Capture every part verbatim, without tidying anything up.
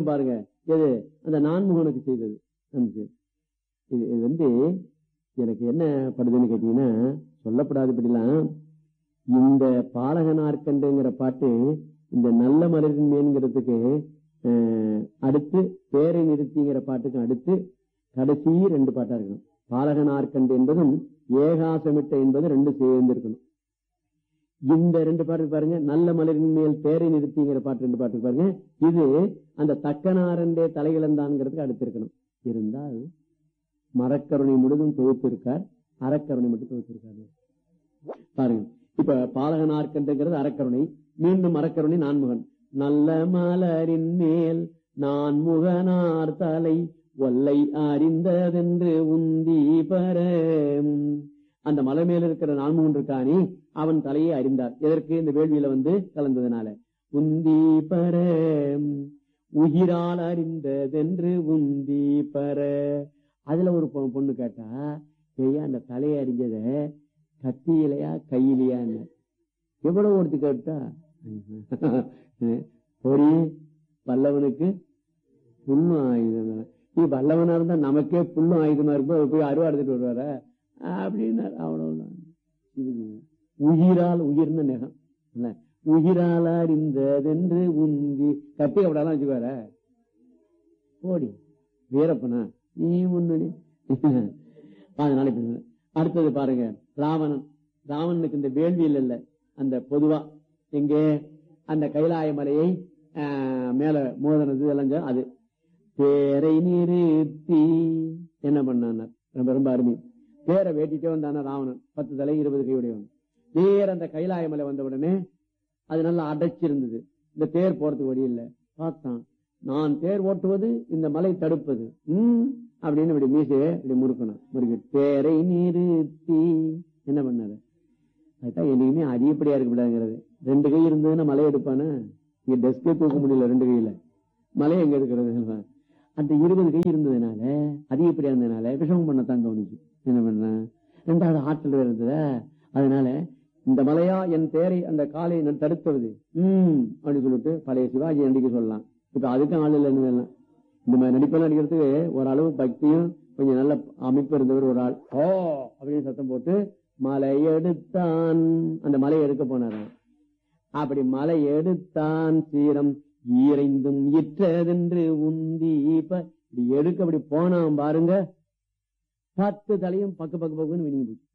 செய்யறோம் பாருங்க, எது அந்த நான்முகனுக்கு செய்தது. இது இது வந்து எனக்கு என்ன படுதுன்னு கேட்டீங்கன்னா, சொல்லப்படாது இப்படிலாம். இந்த பாலகனார்கண்டுங்கிற பாட்டு இந்த நல்ல மலரின் மேன்கிறதுக்கு அடுத்து பேரை நிறுத்திங்கிற பாட்டுக்கு அடுத்து கடைசி ரெண்டு பாட்டா இருக்கணும். பாலகனார்கண்டு என்பதும் ஏகாசமிட்ட என்பது ரெண்டு சேர்ந்து இருக்கணும். இந்த ரெண்டு பாட்டு பாருங்க, நல்ல மலரின் மேல் பேரை நிறுத்திங்கிற பாட்டு ரெண்டு பாட்டு பாருங்க. இது அந்த தக்கனாரண்டே தலையிழந்தான்ங்கிறதுக்கு அடுத்து இருக்கணும். இருந்தால் மரக்கருணை முழுதும் தொகுத்து இருக்கார், அறக்கருணை மட்டும் தொகுத்து இருக்காரு பாருங்க. இப்ப பாலகனார்கண்டுங்கிறது அறக்கருணை, மீண்டும் அறக்கருணை நான்முகன். நல்ல மலரின் மேல் நான்முகனார் தலை ஒல்லை அறிந்ததென்று உந்தி பர. அந்த மலை மேல இருக்கிற நான்முகன் இருக்கானே அவன் தலையை அறிந்தார். எதற்கு? இந்த வேள்வியில வந்து கலந்ததுனால. உந்தி பர உயிரால் அறிந்ததென்று உந்தி பர. அதுல ஒரு பொண்ணு கேட்டா, ஐயா அந்த தலையை அறிஞ்சத கத்தியிலையா கையிலையான்னு எவ்வளவு ஒருத்தி கேட்டா, பொறி வல்லவனுக்கு புல்லும் ஆயுதம். நீ வல்லவனா இருந்தா நமக்கே புல்லும் ஆயுதமா இருக்கும், போய் அருவா எடுத்துட்டு வருவார அப்படின்னாரு. அவ்வளவுதான். உயிரால் உயிர்ன நெகம் உயிரால் அறிந்ததென்று உந்தி கத்தி அப்படிலாம் வச்சுக்குவார. போடி வீரப்பனா நீ முன்னாடி. அதனால அடுத்தது பாருங்க, ராவணன். ராவணனுக்கு இந்த வேள்வியில் இல்ல, அந்த பொதுவா எங்கே அந்த கைலாய மலையை மேல மோதனது எல்லாம் அது பேரை நிறுத்தி என்ன பண்ணார். ரொம்ப ரொம்ப அருமை. பேரை வேட்டிட்டே வந்தான ராவணன், பத்து தலை இருபது கையுடையவன். நேர அந்த கைலாய மலை வந்த உடனே அது நல்லா அடைச்சிருந்தது. இந்த தேர் போறதுக்கு வழி இல்லை. பார்த்தான், நான் தேர் ஓட்டுவது இந்த மலை தடுப்பது உம் அப்படின்னு இப்படி மீசையை இப்படி முறுக்கணும். முறுக்கி தேரை நிறுத்தி என்ன பண்ணாரு. அதுதான் என்னைக்குமே அதிகப்படியா இருக்கக்கூடாதுங்கிறது. ரெண்டு கை இருந்ததுன்னா மலை எடுப்பானு, இங்க டெஸ்கே தூக்க முடியல ரெண்டு கையில, மலை எங்க இருக்கிறது. அந்த இருபது கை இருந்ததுனால அதிகப்படியா இருந்ததுனால விஷமம் பண்ணத்தான் தோணுச்சு. என்ன பண்ண, ரெண்டாவது ஆற்றல் இருந்தத. அதனால இந்த மலையா என் தேரை அந்த காலை நான் தடுத்துவது உம் அப்படின்னு சொல்லிட்டு பழைய சிவாஜி நடிக்க சொல்லலாம். இப்ப அதுக்கும் ஆள் இல்லைன்னு இந்த மாதிரி நடிப்பெல்லாம் நடிக்கிறதுக்கு ஓரளவு பக்தியும் கொஞ்சம் நல்ல அமைப்பு இருந்தவர் ஒரு ஆள். ஓ அப்படின்னு சத்தம் போட்டு மலை எடுத்தான், அந்த மலையை எடுக்க போனார். அப்படி மலை எடுத்தான் சீரம் ஈரைந்தும் இற்றதென்று உந்தி இப்படி எடுக்க அப்படி போனான் பாருங்க, பத்து தலையும் பக்கு பக்கு பக்குன்னு வினிங்கி போச்சு.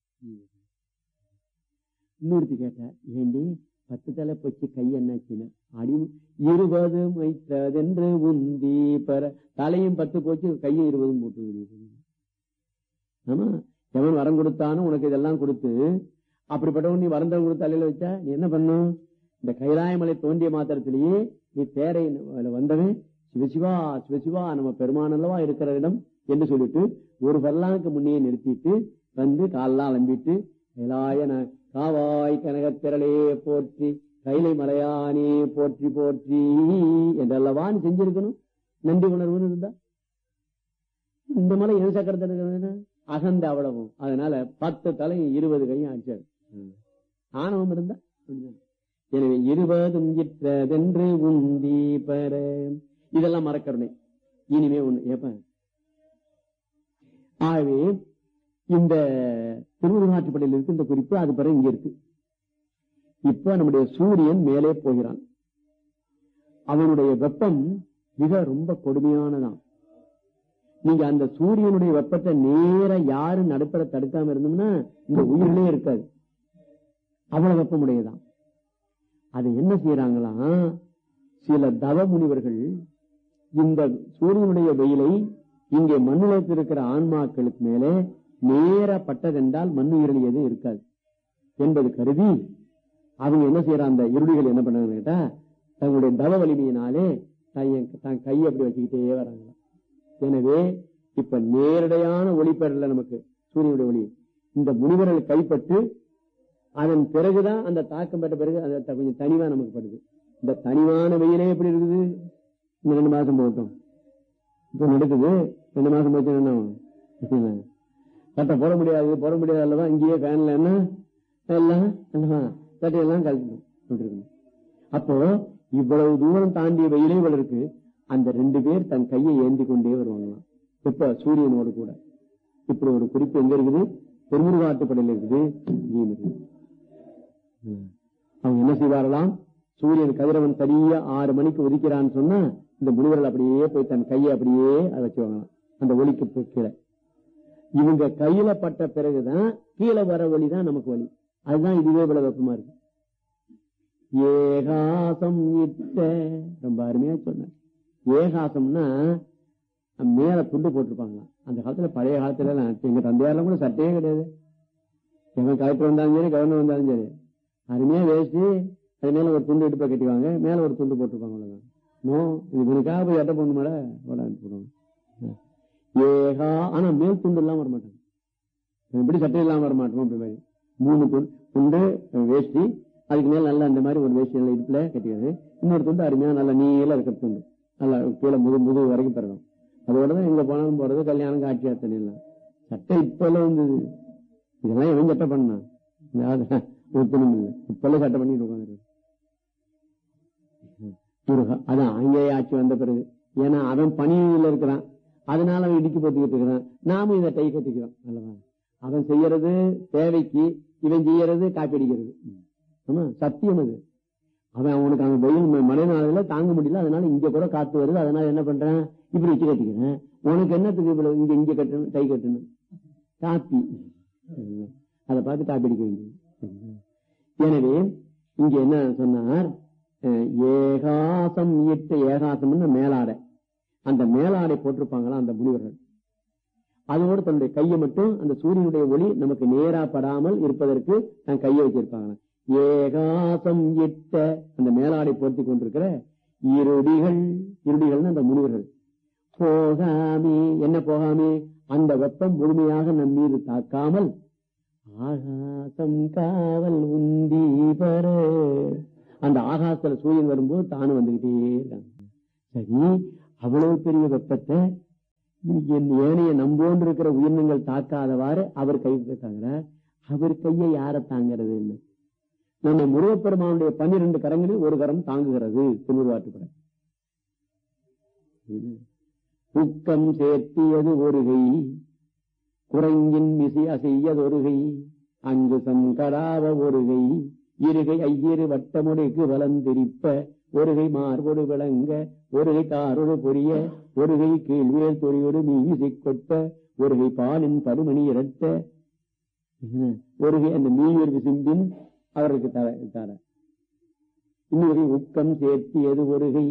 இன்னொருத்தி கேட்ட, ஏண்டி பத்து தலை போச்சு கை என்னாச்சுன்னு. அடி இருபது வைத்ததென்று உந்தி பெற, தலையும் பத்து போச்சு கையும் இருபதும் போட்டு. ஆமா, எவன் வரம் கொடுத்தானோ உனக்கு இதெல்லாம் கொடுத்து, அப்படிப்பட்டவன் நீ வரந்தவன் கொடுத்த தலையில வச்சா நீ என்ன பண்ணும்? இந்த கைலாயமலை தோன்றிய மாத்திரத்திலேயே நீ தேரை வந்தவன் சிவசிவா சிவசிவா நம்ம பெருமானல்லவா இருக்கிற இடம் என்று சொல்லிட்டு ஒரு பல்லானுக்கு முன்னே நிறுத்திட்டு வந்து காலெல்லாம் அலம்பிட்டு கைலாயன காவாய் கனகத்திரளே போற்றி கைலை மலையானே போற்றி போற்றி என்றல்லவா நீ செஞ்சிருக்கணும். நன்றி உணர்வுன்னு இருந்தா இந்த மலை எது சக்கரத்தை அகந்த அவ்வளவும். அதனால பத்து தலை இருபது கையும் ஆச்சாரு. ஆணவம் இருந்தா எனவே இருபதும் இற்றதென்று உந்தி பெற. இதெல்லாம் மரக்கருணை. இனிமே ஒண்ணு ஏப்ப, ஆகவே இந்த திருவுருகாற்றுப்படையில் இருக்கு இந்த குறிப்பு. அது பிறகு இங்க இருக்கு. இப்ப நம்முடைய சூரியன் மேலே போகிறான். அவனுடைய வெப்பம் மிக ரொம்ப கொடுமையானதான். நீங்க அந்த சூரியனுடைய வெப்பத்தை நேர யாரு நடுப்பட தடுக்காம இருந்தோம்னா இந்த உயிரிலே இருக்காது. அவ்வளவு வெப்பமுடையதான். அது என்ன செய்யறாங்களாம், சில தவ முனிவர்கள் இந்த சூரியனுடைய வெயிலை இங்கே மண்ணுலகத்தில் இருக்கிற ஆன்மாக்களுக்கு மேலே நேர பட்டதென்றால் மண்ணுயிரில் எதுவும் இருக்காது என்பது கருதி அவங்க என்ன செய்யறாங்க, அந்த இருடிகள் என்ன பண்ணாங்கன்னு கேட்டா தங்களுடைய தவ வலிமையினாலே தான் கையை அப்படி வச்சுக்கிட்டே வராங்க. எனவே இப்ப நேரடியான ஒளிப்பெறல நமக்கு சூரியனுடைய ஒளி. இந்த முனிவர்கள் கைப்பட்டு அதன் பிறகுதான் அந்த தாக்கம் பெற்ற பிறகு அது கொஞ்சம் தனிவா நமக்கு படுது. இந்த தனிவான வெயிலே எப்படி இருக்குது, இந்த ரெண்டு மாசம் போட்டோம் இப்ப நடக்குது. ரெண்டு மாசம் போச்சு என்ன சட்டை போட முடியாது, போட முடியாது அல்லவா. இங்கேயே ஃபேன்ல என்ன எல்லாம் சட்டையெல்லாம் கழிச்சு. அப்போ இவ்வளவு தூரம் தாண்டிய வெயிலே இவ்வளவு இருக்கு. அந்த ரெண்டு பேர் தன் கையை ஏந்தி கொண்டே வருவாங்களாம். இப்ப சூரியனோடு கூட. இப்படி ஒரு குறிப்பு எங்க இருக்குது? திருமுருகாட்டுப்படையில் இருக்குது. அவங்க என்ன செய்வார்களாம்? சூரியன் கதிரவன் சரியா ஆறு மணிக்கு உதிக்கிறான்னு சொன்னா இந்த முனிவர்கள் அப்படியே போய் தன் கையை அப்படியே அதை வச்சுவாங்களாம் அந்த ஒலிக்கு கீழே. இவங்க கையில பட்ட பிறகுதான் கீழே வர ஒலிதான் நமக்கு வலி. அதுதான் இதுவே இவ்வளவு வெப்பமா இருக்கு. ஏகாசம் இட்ட ரொம்ப அருமையா சொன்ன. ஏகாசம்னா மேல துண்டு போட்டிருப்பாங்களாம். அந்த காலத்துல பழைய காலத்துல எல்லாம் எங்க தந்தையாரெல்லாம் கூட சட்டையே கிடையாது. எவன் கலெக்டர் வந்தாலும் சரி கவர்னர் வந்தாலும் சரி அருமையா வேஸ்ட் அது மேல ஒரு துண்டு எடுப்பா கட்டிவாங்க, மேல ஒரு துண்டு போட்டிருப்பாங்க. நோ இது இவனுக்காக போய் எட்ட பொண்ணு மேல போடுவாங்க. ஏகா ஆனா மேல் துண்டு எல்லாம் வரமாட்டாங்க. எப்படி சட்டை இல்லாம வரமாட்டோம் அப்படி மாதிரி மூணு துண்டு துண்டு வேஷ்டி, அதுக்கு மேல நல்லா அந்த மாதிரி ஒரு வேஷ்டி நல்ல இடுப்புல கட்டிக்கிறது, இன்னொரு துண்டு அருமையா நல்லா நீளம் இருக்கிற துண்டு நல்லா கீழே முது முதுகு வரைக்கும் பிறகும். அதோடதான் எங்க போனாலும் போறது கல்யாணம் காட்சி அத்தனை எல்லாம் சட்டை இப்ப எல்லாம் வந்தது. இதெல்லாம் எவன் சட்டை பண்ணா ஒத்தனும் இல்லை. இப்ப எல்லாம் சட்டை பண்ணிட்டு உட்காந்து அதான் அங்கேயே ஆட்சி வந்த பிறகு. ஏன்னா அவன் பணியில இருக்கிறான், அதனால அவன் இடிச்சு போட்டுக்கிட்டு இருக்கிறான். நாமும் இதை டை கட்டிக்கிறோம் அல்லவா. அவன் செய்யறது தேவைக்கு, இவன் செய்யறது காப்பி அடிக்கிறது. ஆமா சத்தியம் அது. அவன் அவனுக்கு அவன் வெயில் மழை நாளில தாங்க முடியல, அதனால இங்க கூட காத்து வருது, அதனால என்ன பண்றேன் இப்படி வச்சு கட்டிக்கிறேன். உனக்கு என்னத்துக்கு இவ்வளவு இங்க இங்க கட்டணும் டை கட்டணும் காப்பி, அதை பார்த்து காப்பி அடிக்க வேண்டியது. எனவே இங்க என்ன சொன்னார்? ஏகாசம் இட்ட ஏகாசம்னு மேலாடை, அந்த மேலாடை போட்டிருப்பாங்களா அந்த முனிவர்கள். அதோடு தன்னுடைய கையை மட்டும் அந்த சூரியனுடைய ஒளி நமக்கு நேரா படாமல் இருப்பதற்கு தன் கையை வச்சிருப்பாங்க. ஏகாசம் இட்ட அந்த மேலாடை போர்த்தி கொண்டிருக்கிற இருடிகள், இருடிகள் அந்த முனிவர்கள் போகாமே என்ன போகாமே அந்த வெப்பம் முழுமையாக நம் மீது தாக்காமல் ஆகாசம் காவல் உந்தி பர அந்த ஆகாசத்துல சூரியன் வரும்போது தானும் வந்துகிட்டே இருக்காங்க. சரி, அவ்வளவு பெரிய வெப்பத்தை ஏனைய நம்போன்று இருக்கிற உயிரினங்கள் தாக்காதவாறு அவர் கை தாங்கிறார். அவர் கையை யார தாங்கிறது? என்ன நம்ம முருகப்பெருமானுடைய பன்னிரண்டு கரங்களில் ஒரு கரம் தாங்குகிறது திருவாட்டுப்படை. உக்கம் சேர்த்தியது ஒருகை, குறைங்கின் மிசி அசையதொருகை, அங்கு சங்கடாவ ஒருகை, இருகை ஐயிரு வட்டமுடைக்கு வளந்திரிப்ப, ஒருகை மார்பொடு விளங்க, ஒருகை காரொடு பொரிய, ஒருகை கீழ்வேல் தொழியோடு மீசை கொட்ட, ஒருகை பாலின் பருமணி இரட்ட, ஒருகை அந்த மீயூர் விசும்பின் அவருக்கு தர தர இன்னொரு உக்கம் சேர்த்தியது ஒருகை.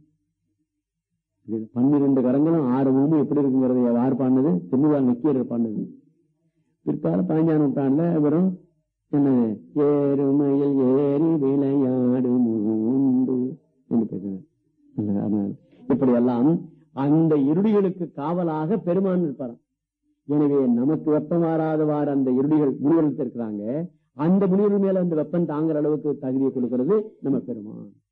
பன்னிரண்டு கரங்களும் ஆறு மூணு எப்படி இருக்குங்கிறத யார் பாடினது? திருமுருகன் நக்கீரர் பாடினது. பிற்கால பதினஞ்சாம் நூற்றாண்டுல வெறும் என்ன ஏறுமையில் ஏறி விளையாடு மூண்டு என்று பேசினார். இப்படி எல்லாம் அந்த இருடிகளுக்கு காவலாக பெருமான் இருப்பாராம். எனவே நமக்கு வெப்பம் மாறாதவாறு அந்த இருடிகள் முனிவர்கள் இருக்கிறாங்க. அந்த முனிவர்கள் மேல அந்த வெப்பம் தாங்குற அளவுக்கு தகுதியை கொடுக்கிறது நம்ம பெருமான்.